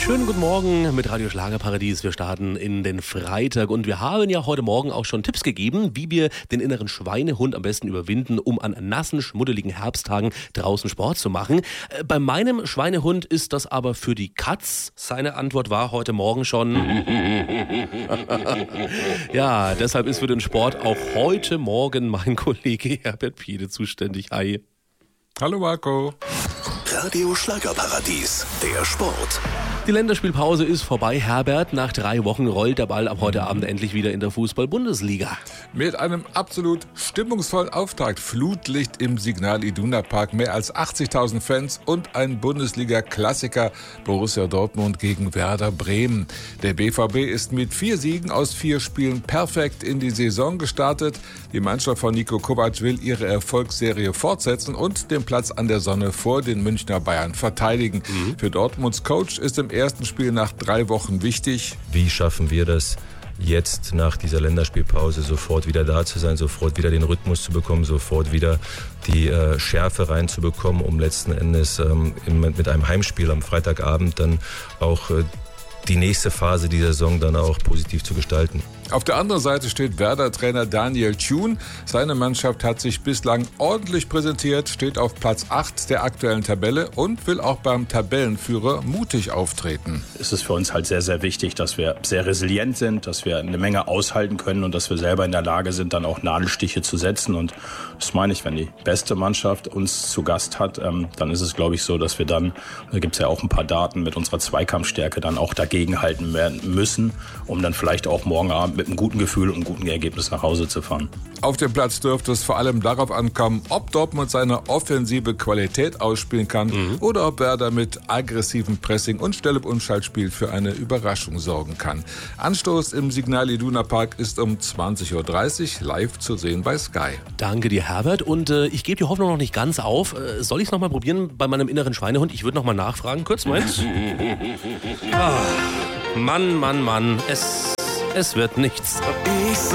Schönen guten Morgen mit Radio Schlagerparadies. Wir starten in den Freitag und wir haben ja heute Morgen auch schon Tipps gegeben, wie wir den inneren Schweinehund am besten überwinden, um an nassen, schmuddeligen Herbsttagen draußen Sport zu machen. Bei meinem Schweinehund ist das aber für die Katz. Seine Antwort war heute Morgen schon... Ja, deshalb ist für den Sport auch heute Morgen mein Kollege Herbert Piede zuständig. Hi. Hallo Marco. Radio Schlagerparadies, der Sport. Die Länderspielpause ist vorbei, Herbert. Nach 3 Wochen rollt der Ball ab heute Abend endlich wieder in der Fußball-Bundesliga. Mit einem absolut stimmungsvollen Auftakt. Flutlicht im Signal Iduna Park. Mehr als 80.000 Fans und ein Bundesliga-Klassiker. Borussia Dortmund gegen Werder Bremen. Der BVB ist mit 4 Siegen aus 4 Spielen perfekt in die Saison gestartet. Die Mannschaft von Niko Kovac will ihre Erfolgsserie fortsetzen und den Platz an der Sonne vor den Münchner Bayern verteidigen. Für Dortmunds Coach ist im ersten Spiel nach 3 Wochen wichtig. Wie schaffen wir das, jetzt nach dieser Länderspielpause sofort wieder da zu sein, sofort wieder den Rhythmus zu bekommen, sofort wieder die Schärfe reinzubekommen, um letzten Endes mit einem Heimspiel am Freitagabend dann auch die nächste Phase dieser Saison dann auch positiv zu gestalten. Auf der anderen Seite steht Werder-Trainer Daniel Thun. Seine Mannschaft hat sich bislang ordentlich präsentiert, steht auf Platz 8 der aktuellen Tabelle und will auch beim Tabellenführer mutig auftreten. Es ist für uns halt sehr, sehr wichtig, dass wir sehr resilient sind, dass wir eine Menge aushalten können und dass wir selber in der Lage sind, dann auch Nadelstiche zu setzen. Und das meine ich, wenn die beste Mannschaft uns zu Gast hat, dann ist es, glaube ich, so, dass wir dann, da gibt es ja auch ein paar Daten, mit unserer Zweikampfstärke dann auch dagegenhalten werden müssen, um dann vielleicht auch morgen Abend mit einem guten Gefühl und einem guten Ergebnis nach Hause zu fahren. Auf dem Platz dürfte es vor allem darauf ankommen, ob Dortmund seine offensive Qualität ausspielen kann oder ob Werder mit aggressivem Pressing und Stellung-und-Schaltspiel für eine Überraschung sorgen kann. Anstoß im Signal Iduna Park ist um 20.30 Uhr live zu sehen bei Sky. Danke dir, Herbert. Und ich gebe die Hoffnung noch nicht ganz auf. Soll ich es nochmal probieren bei meinem inneren Schweinehund? Ich würde nochmal nachfragen. Kurz, Moment. Mann. Es wird nichts.